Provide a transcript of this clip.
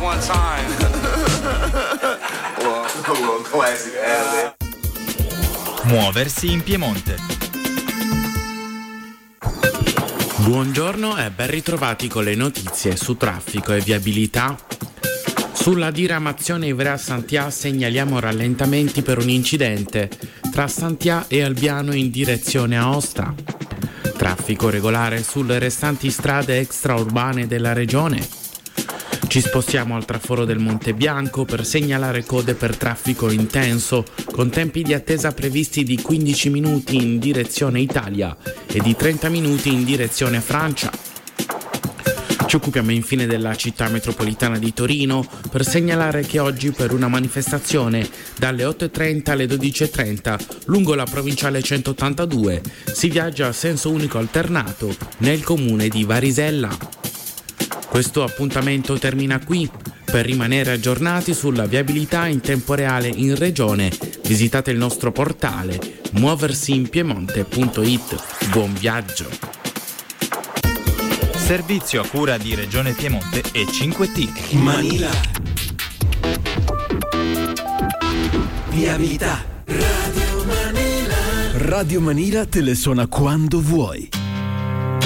one time. Well, classic. Muoversi in Piemonte. Buongiorno e ben ritrovati con le notizie su traffico e viabilità. Sulla diramazione Ivrea-Santià segnaliamo rallentamenti per un incidente tra Santià e Albiano in direzione Aosta. Traffico regolare sulle restanti strade extraurbane della regione. Ci spostiamo al traforo del Monte Bianco per segnalare code per traffico intenso, con tempi di attesa previsti di 15 minuti in direzione Italia e di 30 minuti in direzione Francia. Ci occupiamo infine della città metropolitana di Torino per segnalare che oggi per una manifestazione dalle 8.30 alle 12.30 lungo la provinciale 182 si viaggia a senso unico alternato nel comune di Varisella. Questo appuntamento termina qui. Per rimanere aggiornati sulla viabilità in tempo reale in regione, visitate il nostro portale muoversiinpiemonte.it. Buon viaggio! Servizio a cura di Regione Piemonte e 5T. Manila. Viabilità. Radio Manila te le suona quando vuoi.